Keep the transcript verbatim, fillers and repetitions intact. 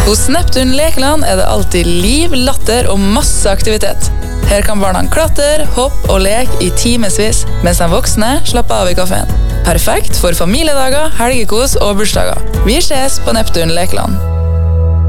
Hos Neptun Lekeland er det alltid liv, latter og masse aktivitet. Her kan barna klatre, hoppe og leke i timesvis, mens de voksne slapper av i kaféen. Perfekt for familiedager, helgekos og bursdager. Vi ses på Neptun Lekeland.